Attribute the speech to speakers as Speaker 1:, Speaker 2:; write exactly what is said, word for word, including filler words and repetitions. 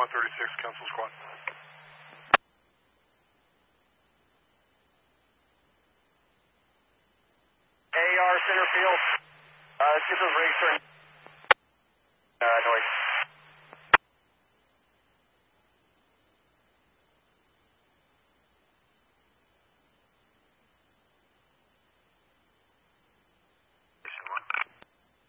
Speaker 1: one thirty-six, cancel squad.
Speaker 2: A R center field. Uh, let's get those rigs turned.